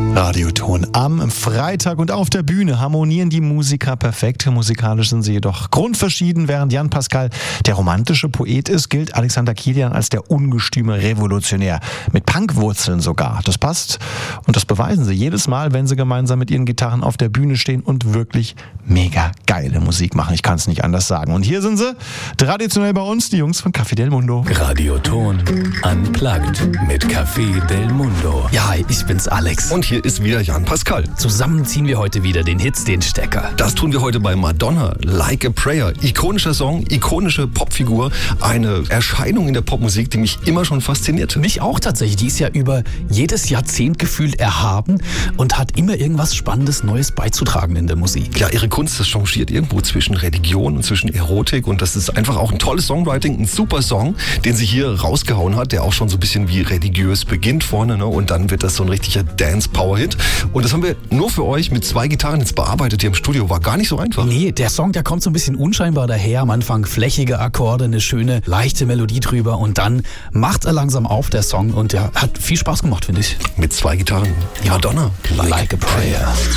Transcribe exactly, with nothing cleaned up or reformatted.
Radioton am Freitag und auf der Bühne harmonieren die Musiker perfekt. Musikalisch sind sie jedoch grundverschieden. Während Jan Pascal der romantische Poet ist, gilt Alexander Kilian als der ungestüme Revolutionär. Mit Punkwurzeln sogar. Das passt und das beweisen sie jedes Mal, wenn sie gemeinsam mit ihren Gitarren auf der Bühne stehen und wirklich mega geile Musik machen. Ich kann es nicht anders sagen. Und hier sind sie, traditionell bei uns, die Jungs von Café Del Mundo. Radioton Unplugged mit Café Del Mundo. Ja, ich bin's Alex. Und hier ist wieder Jan Pascal. Zusammen ziehen wir heute wieder den Hits, den Stecker. Das tun wir heute bei Madonna, Like a Prayer. Ikonischer Song, ikonische Popfigur, eine Erscheinung in der Popmusik, die mich immer schon faszinierte. Mich auch tatsächlich. Die ist ja über jedes Jahrzehnt gefühlt erhaben und hat immer irgendwas Spannendes, Neues beizutragen in der Musik. Ja, ihre Kunst, das changiert irgendwo zwischen Religion und zwischen Erotik und das ist einfach auch ein tolles Songwriting, ein super Song, den sie hier rausgehauen hat, der auch schon so ein bisschen wie religiös beginnt vorne, ne? Und dann wird das so ein richtiger Dance-Power-Hit. Und das haben wir nur für euch mit zwei Gitarren jetzt bearbeitet hier im Studio. War gar nicht so einfach. Nee, der Song, der kommt so ein bisschen unscheinbar daher. Am Anfang flächige Akkorde, eine schöne, leichte Melodie drüber und dann macht er langsam auf, der Song. Und der hat viel Spaß gemacht, finde ich. Mit zwei Gitarren. Madonna, Like, like a Prayer.